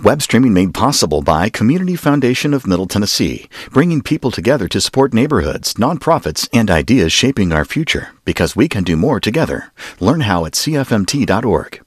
Web streaming made possible by Community Foundation of Middle Tennessee, bringing people together to support neighborhoods, nonprofits, and ideas shaping our future, because we can do more together. Learn how at cfmt.org.